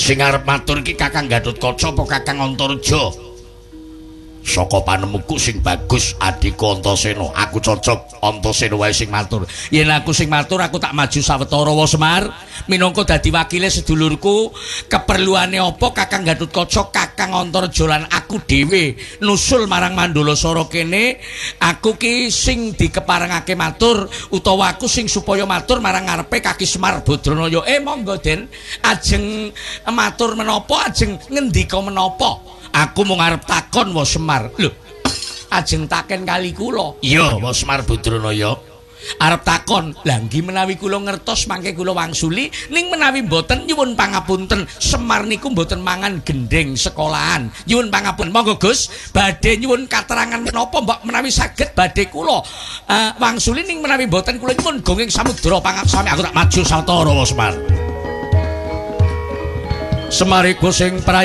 Sing arep matur iki Kakang Gatotkaca apa Kakang Antareja? Saka panemuku sing bagus adikku Antasena, aku cocok Antasena wae sing matur. Yen aku sing matur aku tak maju sawetara wa Semar minangka dadi wakile sedulurku. Keperluane apa Kakang Gatotkaca, Kakang Antareja lan aku dhewe nusul marang Mandalasara kene. Aku ki sing dikeparengake matur utawa aku sing supaya matur marang ngarepe Kaki Semar Badranaya. Monggo Den, ajeng matur menapa, ajeng ngendika menapa? Aku mau ngarep takon wa Semar. Lho, ajeng taken kali kula. Iya, wa Semar Badranaya. Arep takon, lha nggih menawi kula ngertos mangke kula wangsuli, ning menawi mboten nyuwun pangapunten, Semar niku mboten mangan gendeng sekolahan. Nyuwun pangapunten. Monggo Gus, badhe nyuwun katerangan menapa mbok menawi saged badhe kula wangsuli ning menawi mboten kula nyuwun gonging samudra pangaksami. Aku tak maju sawetara wa Semar. Semar iku sing